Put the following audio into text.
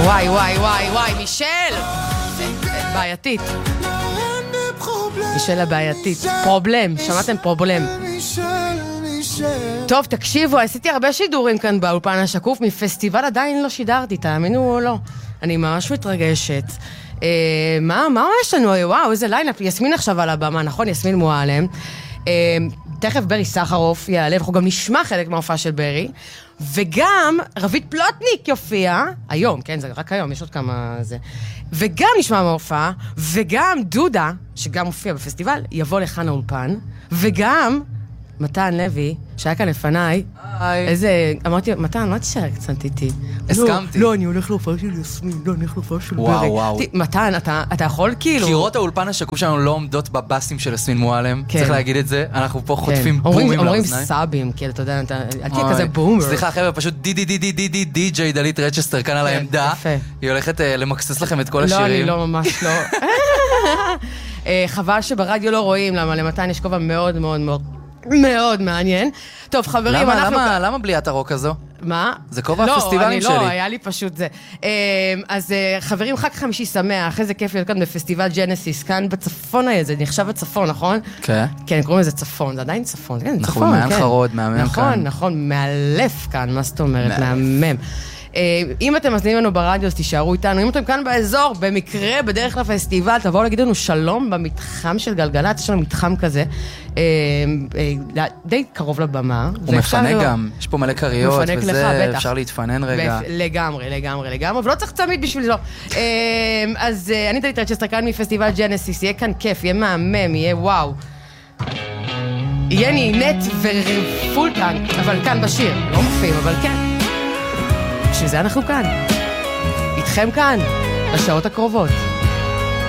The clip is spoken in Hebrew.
וואי, וואי, וואי, וואי, מישל! בעייתית. מישל הבעייתית. פרובלם, שמעתם פרובלם. טוב, תקשיבו, עשיתי הרבה שידורים כאן באולפן השקוף, מפסטיבל עדיין לא שידרתי, תאמינו או לא. אני ממש מתרגשת. מה יש לנו? וואו, איזה ליינאפ. יסמין עכשיו על הבמה, נכון? יסמין מועלם. תכף ברי סחרוף יעלה, אנחנו גם נשמע חלק מההופעה של ברי, וגם רבית פלוטניק יופיע, היום, כן, זה רק היום, יש עוד כמה זה, וגם נשמע מההופעה, וגם דודה, שגם מופיע בפסטיבל, יבוא לכאן האולפן, וגם מתן לוי, שהיה כאן לפניי, איזה, אמרתי, מתן, מה תשאר קצת איתי? הסכמתי. לא, אני הולך להופעה של יסמין, לא, אני הולך להופעה של ברי. וואו. מתן, אתה יכול כאילו... קירות האולפן השקוף שלנו לא עומדות בבאסים של יסמין מועלם, צריך להגיד את זה, אנחנו פה חוטפים בומים לאוזניים. אומרים סאבים, כאילו, אתה יודע, אל תהיה כזה בומר. סליחה, חבר'ה, פשוט די.ג'יי דלית רצ'סטר כאן על העמדה, היא הולכת למקסס לכם את כל השירים. לא, אני לא, ממש לא. חבל שברדיו לא רואים, למה למתן יש כובע מאוד מאוד מאוד מאוד מעניין. טוב, חברים, אנחנו... למה בליית הרוק הזו? מה? זה כובע הפסטיבלים שלי. לא, היה לי פשוט זה. אז חברים, חג חמישי שמח, איזה כיף להיות כאן בפסטיבל ג'נסיס, כאן בצפון היה, זה נחשב בצפון, נכון? כן. כן, קוראים לזה צפון, זה עדיין צפון, כן, צפון, כן. נכון, מעל חרוד, מהמם כאן. נכון, מאלף כאן, מה זאת אומרת, מהמם. אם אתם מזמינים לנו ברדיו, אז תישארו איתנו. אם אתם כאן באזור, במקרה, בדרך לפסטיבל, תבואו להגיד לנו שלום במתחם של גלגלת, יש לנו מתחם כזה, די קרוב לבמה. הוא מפנה גם, יש פה מלא קריות וזה, אפשר להתפנן רגע. לגמרי, ולא צריך צמיד בשביל זה. אז אני דלית רצ'סטר כאן מפסטיבל ג'נסיס, יהיה כאן כיף, יהיה מהמם, יהיה וואו. יהיה נהנית ופול טנק, אבל כאן בשיר, לא מופיעים, אבל כן. בשביל זה אנחנו כאן. איתכם כאן, בשעות הקרובות.